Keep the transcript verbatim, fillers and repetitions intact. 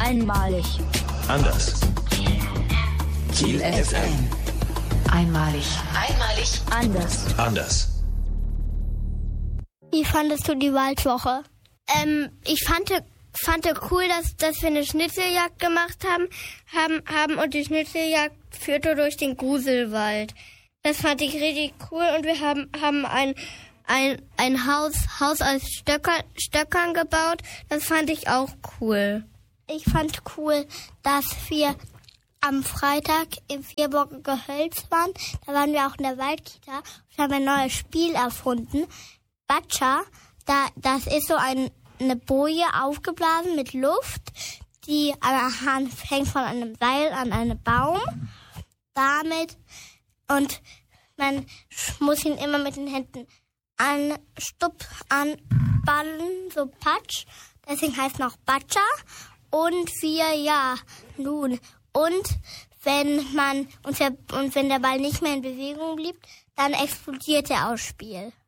Einmalig. Anders. Kiel F M. Einmalig. Einmalig. Anders. Anders. Wie fandest du die Waldwoche? Ähm, ich fand, fand cool, dass, dass wir eine Schnitzeljagd gemacht haben, haben, haben und die Schnitzeljagd führte durch den Gruselwald. Das fand ich richtig cool und wir haben, haben ein, ein, ein Haus, Haus aus Stöcker, Stöckern gebaut. Das fand ich auch cool. Ich fand cool, dass wir am Freitag im Vierburger Gehölz waren. Da waren wir auch in der Waldkita und haben ein neues Spiel erfunden. Batscha, da, das ist so ein, eine Boje aufgeblasen mit Luft, die an der Hand hängt von einem Seil an einem Baum. Damit, und man muss ihn immer mit den Händen anstup, anballen, so Patsch. Deswegen heißt es noch Batscha. Und wir, ja, nun, und wenn man, und, der, und wenn der Ball nicht mehr in Bewegung blieb, dann explodiert er aus Spiel.